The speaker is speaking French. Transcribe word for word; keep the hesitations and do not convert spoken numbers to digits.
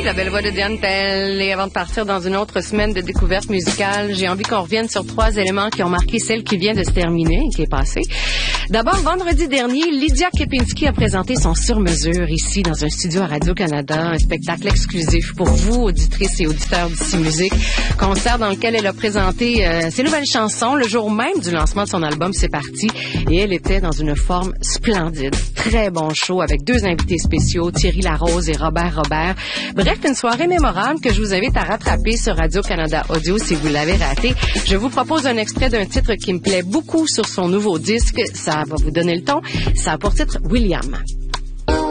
la belle voix de Diane Tell. Et avant de partir dans une autre semaine de découverte musicale, j'ai envie qu'on revienne sur trois éléments qui ont marqué celle qui vient de se terminer, qui est passée. D'abord, vendredi dernier, Lydia Kepinski a présenté son sur-mesure ici dans un studio à Radio-Canada, un spectacle exclusif pour vous, auditrices et auditeurs d'ici Musique. Concert dans lequel elle a présenté euh, ses nouvelles chansons le jour même du lancement de son album C'est parti. Et elle était dans une forme splendide. Très bon show avec deux invités spéciaux, Thierry Larose et Robert Robert. Bref, une soirée mémorable que je vous invite à rattraper sur Radio-Canada Audio si vous l'avez raté. Je vous propose un extrait d'un titre qui me plaît beaucoup sur son nouveau disque. Ça va vous donner le ton. Ça a pour titre William.